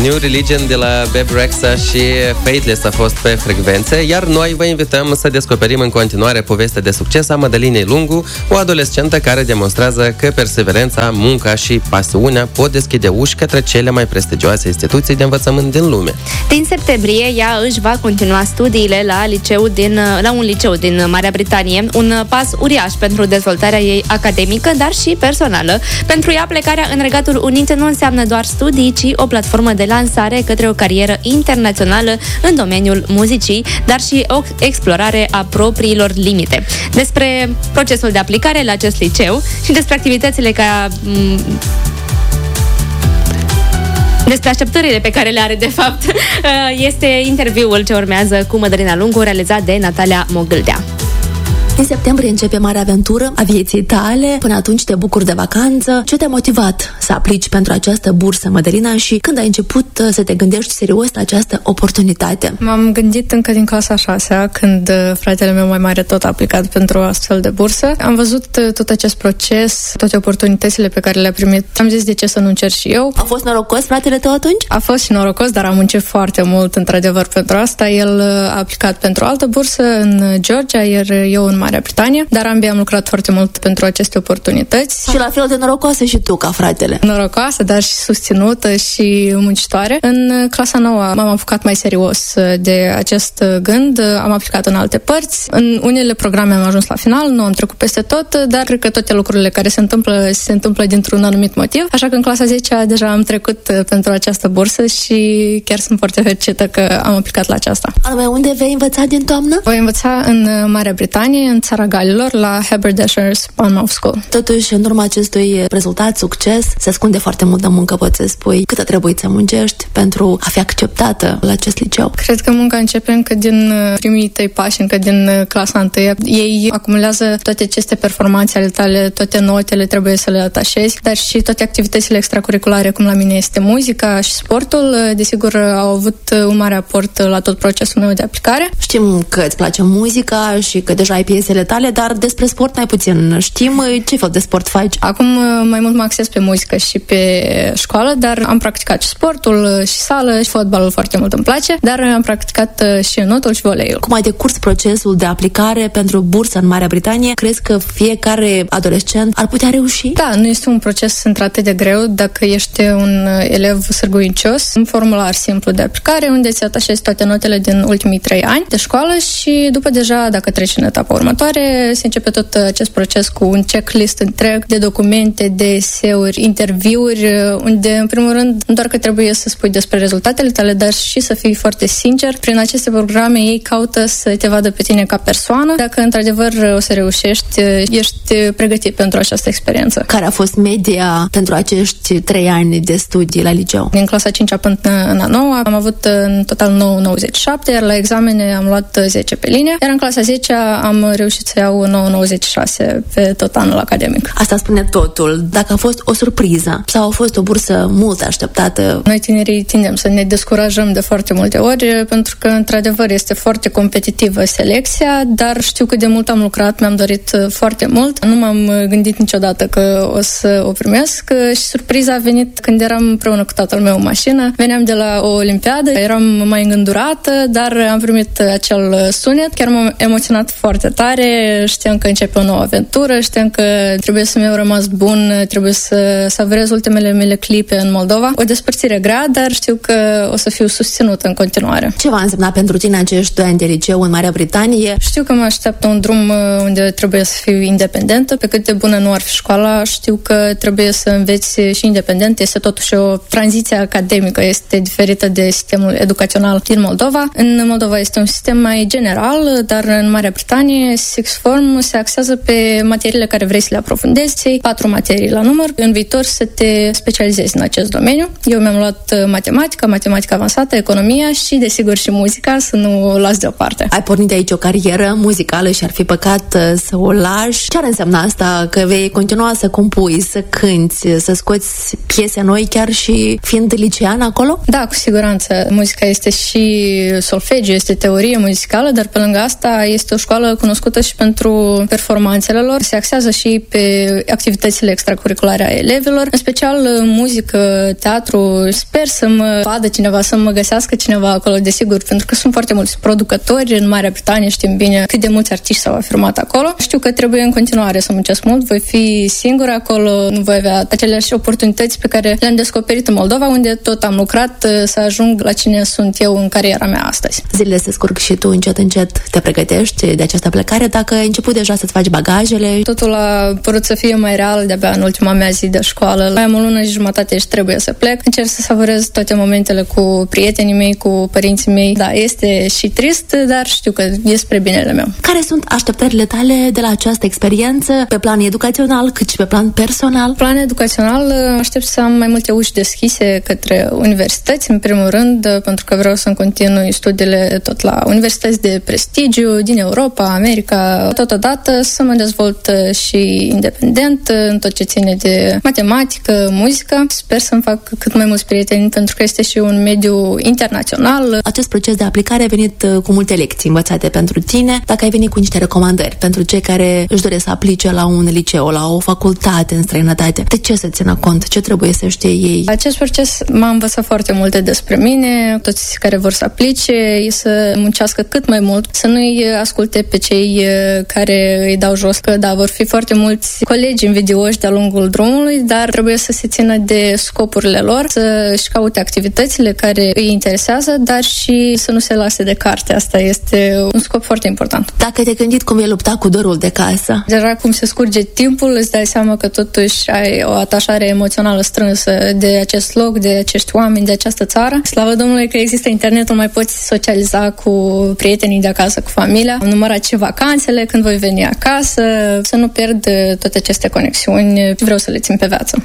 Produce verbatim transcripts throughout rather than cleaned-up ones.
New Religion de la Bebe Rexha și Faithless a fost pe frecvențe, iar noi vă invităm să descoperim în continuare povestea de succes a Mădălinei Lungu, o adolescentă care demonstrează că perseverența, munca și pasiunea pot deschide uși către cele mai prestigioase instituții de învățământ din lume. Din septembrie, ea își va continua studiile la, liceu din, la un liceu din Marea Britanie, un pas uriaș pentru dezvoltarea ei academică, dar și personală. Pentru ea, plecarea în Regatul Unit nu înseamnă doar studii, ci o platformă de lansare către o carieră internațională în domeniul muzicii, dar și o explorare a propriilor limite. Despre procesul de aplicare la acest liceu și despre activitățile ca... M- Despre așteptările pe care le are, de fapt, este interviul ce urmează cu Mădălina Lungu, realizat de Natalia Mogâldea. În septembrie începe mare aventură a vieții tale. Până atunci te bucuri de vacanță. Ce te-a motivat să aplici pentru această bursă, Mădălina, și când ai început să te gândești serios la această oportunitate? M-am gândit încă din clasa a șasea, când fratele meu mai mare tot a aplicat pentru o astfel de bursă. Am văzut tot acest proces, toate oportunitățile pe care le-a primit. Am zis, de ce să nu încerc și eu? A fost norocos fratele tău atunci? A fost și norocos, dar am muncit foarte mult, într-adevăr, pentru asta. El a aplicat pentru o altă bursă în Georgia, iar eu în Marea Britanie, dar ambii am lucrat foarte mult pentru aceste oportunități. Și la fel de norocoasă și tu, ca fratele. Norocoasă, dar și susținută și muncitoare. În clasa nouă m-am apucat mai serios de acest gând, am aplicat în alte părți. În unele programe am ajuns la final, nu am trecut peste tot, dar cred că toate lucrurile care se întâmplă, se întâmplă dintr-un anumit motiv. Așa că în clasa zecea deja am trecut pentru această bursă și chiar sunt foarte fericită că am aplicat la aceasta. Anume, unde vei învăța din toamnă? Voi învăța în Marea Britanie, în Țara Galilor, la Haberdashers Monmouth School. Totuși, în urma acestui rezultat, succes, se ascunde foarte multă muncă, poți să spui. Cât a trebuit să muncești pentru a fi acceptată la acest liceu? Cred că munca începe încă din primii tăi pași, încă din clasa întâi. Ei acumulează toate aceste performanțe ale tale, toate notele trebuie să le atașezi, dar și toate activitățile extracurriculare, cum la mine este muzica și sportul, desigur au avut un mare aport la tot procesul meu de aplicare. Știm că îți place muzica și că deja ai piesele tale, dar despre sport mai puțin știm. Ce fel de sport faci? Acum mai mult mă axez pe muzică și pe școală, dar am practicat și sportul, și sală, și fotbalul foarte mult îmi place, dar am practicat și notul și voleiul. Cum ai decurs procesul de aplicare pentru bursă în Marea Britanie? Crezi că fiecare adolescent ar putea reuși? Da, nu este un proces într-atât de greu dacă ești un elev sârguincios. Un formular simplu de aplicare unde ți atașezi toate notele din ultimii trei ani de școală și după deja, dacă treci în etapa următoare, se începe tot acest proces cu un checklist întreg de documente, de eseuri, interviuri, unde, în primul rând, nu doar că trebuie să spui despre rezultatele tale, dar și să fii foarte sincer. Prin aceste programe ei caută să te vadă pe tine ca persoană. Dacă, într-adevăr, o să reușești, ești pregătit pentru această experiență. Care a fost media pentru acești trei ani de studii la liceu? Din clasa a cincea până în a noua am avut în total nouă virgulă nouăzeci și șapte, iar la examene am luat zece pe linie, iar în clasa a zecea am reușit să iau nouă virgulă nouăzeci și șase pe tot anul academic. Asta spune totul. Dacă a fost o surpriză sau a fost o bursă mult așteptată? Noi tinerii tindem să ne descurajăm de foarte multe ori, pentru că, într-adevăr, este foarte competitivă selecția, dar știu că de mult am lucrat, mi-am dorit foarte mult. Nu m-am gândit niciodată că o să o primesc și surpriza a venit când eram împreună cu tatăl meu în mașină. Veneam de la o olimpiadă, eram mai îngândurată, dar am primit acel sunet. Chiar m-am emoționat foarte tare, știam că începe o nouă aventură, știam că trebuie să mi-au rămas bun, trebuie să savurez ultimele mele clipe în Moldova. O despărțire grea, dar știu că o să fiu susținută în continuare. Ce va însemna pentru tine acești doi ani de liceu în Marea Britanie? Știu că mă așteaptă un drum unde trebuie să fiu independentă. Pe cât de bună nu ar fi școala, știu că trebuie să înveți și independent. Este totuși o tranziție academică, este diferită de sistemul educațional din Moldova. În Moldova este un sistem mai general, dar în Marea Britanie Sixth Form se axează pe materiile care vrei să le aprofundezi, patru materii la număr, în viitor să te specializezi în acest domeniu. Eu mi-am luat matematică, matematică avansată, economia și, desigur, și muzica, să nu o las deoparte. Ai pornit de aici o carieră muzicală și ar fi păcat să o lași. Ce ar însemna asta? Că vei continua să compui, să cânti, să scoți piese noi, chiar și fiind licean acolo? Da, cu siguranță. Muzica este și solfegiu, este teorie muzicală, dar pe lângă asta este o școală cunoscută cunoscută și pentru performanțele lor. Se axează și pe activitățile extracurriculare a elevilor, în special muzică, teatru. Sper să mă vadă cineva, să mă găsească cineva acolo, desigur, pentru că sunt foarte mulți producători în Marea Britanie, știm bine cât de mulți artiști s-au afirmat acolo. Știu că trebuie în continuare să muncesc mult, voi fi singură acolo, nu voi avea aceleași oportunități pe care le-am descoperit în Moldova, unde tot am lucrat să ajung la cine sunt eu în cariera mea astăzi. Zilele se scurg și tu încet, încet te pregătești de această plecare, dacă ai început deja să-ți faci bagajele. Totul a părut să fie mai real de-abia în ultima mea zi de școală. Mai am o lună și jumătate și trebuie să plec. Încerc să savurez toate momentele cu prietenii mei, cu părinții mei. Da, este și trist, dar știu că e spre binele meu. Care sunt așteptările tale de la această experiență, pe plan educațional, cât și pe plan personal? Pe plan educațional, aștept să am mai multe uși deschise către universități, în primul rând, pentru că vreau să-mi continui studiile tot la universități de prestigiu din Europa, America, totodată să mă dezvolt și independent în tot ce ține de matematică, muzică. Sper să-mi fac cât mai mulți prieteni, pentru că este și un mediu internațional. Acest proces de aplicare a venit cu multe lecții învățate pentru tine. Dacă ai venit cu niște recomandări pentru cei care își doresc să aplice la un liceu, la o facultate în străinătate, de ce să țină cont? Ce trebuie să știe ei? Acest proces m-a învățat foarte multe despre mine. Toți care vor să aplice e să muncească cât mai mult, să nu-i asculte pe cei care îi dau jos, că da, vor fi foarte mulți colegi invidioși de-a lungul drumului, dar trebuie să se țină de scopurile lor, să-și caute activitățile care îi interesează, dar și să nu se lase de carte. Asta este un scop foarte important. Dacă te-ai gândit cum vei lupta cu dorul de casă? Deja cum se scurge timpul, îți dai seama că totuși ai o atașare emoțională strânsă de acest loc, de acești oameni, de această țară. Slavă Domnului că există internetul, mai poți socializa cu prietenii de acasă, cu familia. Am numărat și vacanțele când voi veni acasă, să nu pierd toate aceste conexiuni. Vreau să le țin pe viață.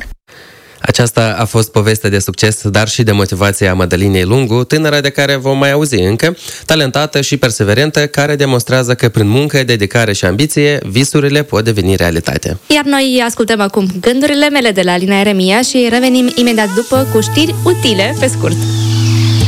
Aceasta a fost povestea de succes, dar și de motivație a Mădălinei Lungu, tânăra de care vom mai auzi încă, talentată și perseverentă, care demonstrează că prin muncă, dedicare și ambiție, visurile pot deveni realitate. Iar noi ascultăm acum gândurile mele de la Alina Eremia și revenim imediat după cu știri utile pe scurt.